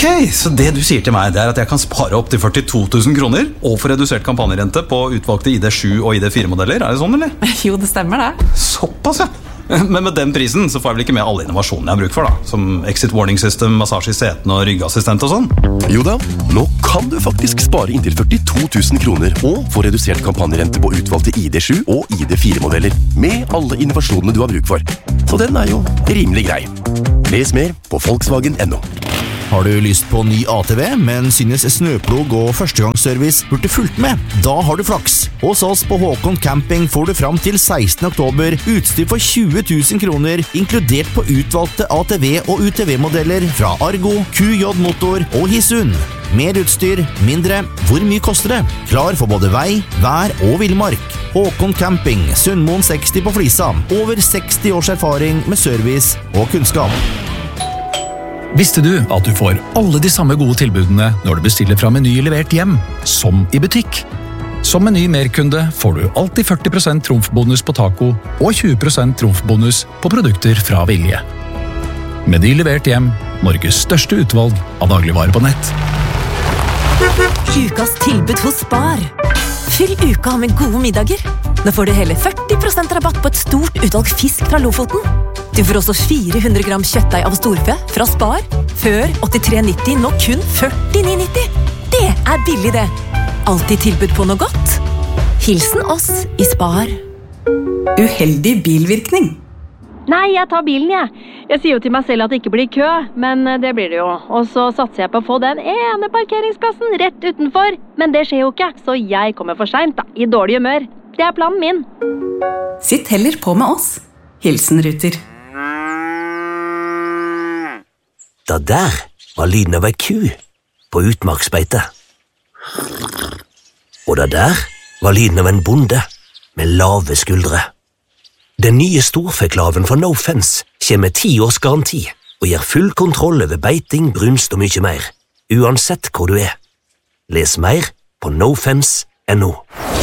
Ok, så det du sier til meg, det at jeg kan spare opp til 42 000 kroner og få redusert kampanjerente på utvalgte ID7 og ID4-modeller, det sånn, eller? Jo, det stemmer det. Såpass, ja. Men med den prisen så får jeg vel ikke med alle innovasjonene jeg har bruk for da, som exit warning system, massasje i setene og ryggassistent og sånn? Jo da, nå kan du faktisk spare inntil 42 000 kroner og få redusert kampanjerente på utvalgte ID7 og ID4-modeller med alle innovasjonene du har bruk for. Så den jo rimelig grei. Les mer på Volkswagen.no. Har du lyst på ny ATV, men synes snøplog og førstegangsservice burde fulgt med? Da har du flaks. Hos oss på Håkon Camping får du fram til 16. oktober utstyr for 20 000 kroner, inkludert på utvalgte ATV- og UTV-modeller fra Argo, QJ Motor og Hisun. Mer utstyr, mindre. Hvor mye koster det? Klar for både vei, vær og villmark. Håkon Camping, Sundmoen 60 på Flisa. Over 60 års erfaring med service og kunnskap. Visste du at du får alle de samme gode tilbudene når du bestiller fra Meny levert hjem, som i butikk? Som Meny merkunde får du alltid 40% trumfbonus på taco og 20% trumfbonus på produkter fra Vilje. Meny levert hjem, Norges største utvalg av dagligvarer på nett. Ukas tilbud hos Spar. Fyll uka med gode middager. Nå får du hele 40% rabatt på et stort utvalg fisk fra Lofoten. Du får også 400 gram kjøttdeig av storfe fra Spar. Før 83,90, nå kun 49,90. Det billig det. Alltid tilbud på noe godt. Hilsen oss i Spar. Uheldig bilvirkning. Nei, jeg tar bilen, jeg. Jeg sier jo til meg selv at det ikke blir kø, men det blir det jo. Og så satser jeg på å få den ene parkeringsplassen rett utenfor. Men det skjer jo ikke, så jeg kommer for sent da, i dårlig humør. Det planen min. Sitt heller på med oss. Hilsen Ruter. Da der var lyden av ei ku på utmarksbeite. Og da der var lyden av en bonde med lave skuldre. Den nye storfeklaven fra No Fence kommer med 10 års garanti og gir full kontroll over beiting, brunst og mye mer, uansett hvor du er. Les mer på nofence.no.